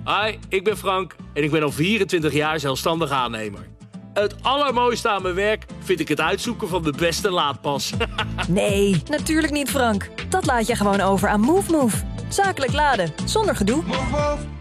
Hi, ik ben Frank en ik ben al 24 jaar zelfstandig aannemer. Het allermooiste aan mijn werk vind ik het uitzoeken van de beste laadpas. Nee, natuurlijk niet, Frank. Dat laat je gewoon over aan MoveMove. Zakelijk laden, zonder gedoe. Move, move.